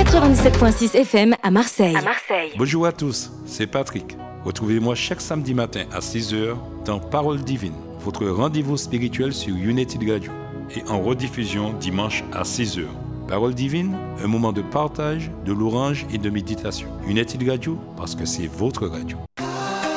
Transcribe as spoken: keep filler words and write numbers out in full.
quatre-vingt-dix-sept virgule six F M à Marseille. À Marseille. Bonjour à tous, c'est Patrick. Retrouvez-moi chaque samedi matin à six heures dans Parole Divine, votre rendez-vous spirituel sur United Radio et en rediffusion dimanche à six heures. Parole Divine, un moment de partage, de louange et de méditation. United Radio, parce que c'est votre radio.